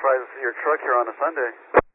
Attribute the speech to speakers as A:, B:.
A: surprised to see your truck here on a Sunday.